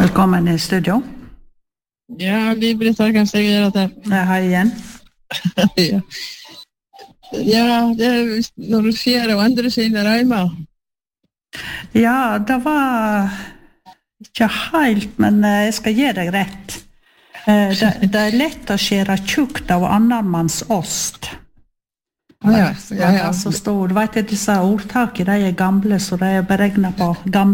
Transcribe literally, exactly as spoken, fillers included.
Velkommen i studio. Ja, Liv-Britt, hva kan jeg gjøre det? Hei igjen. ja. ja, det er når du sier og andre sine reimer. Ja, det var ikke helt, men jeg skal gi deg rett. Det, det er lett å skjære tjukt av annermanns ost. Ja, ja, ja. Så stod, vet du, disse ordtakene, de er gamle, så de er beregnet på gamle